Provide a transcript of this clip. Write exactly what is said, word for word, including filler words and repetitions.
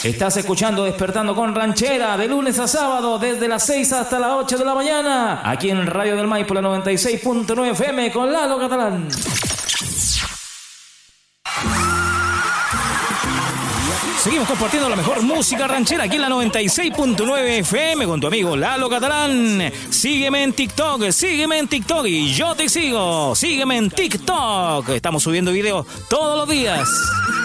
Estás escuchando Despertando con Ranchera de lunes a sábado desde las seis hasta las ocho de la mañana. Aquí en Radio del Maipo, la noventa y seis punto nueve F M con Lalo Catalán. Seguimos compartiendo la mejor música ranchera aquí en la noventa y seis punto nueve F M con tu amigo Lalo Catalán. Sígueme en TikTok, sígueme en TikTok y yo te sigo. Sígueme en TikTok. Estamos subiendo videos todos los días.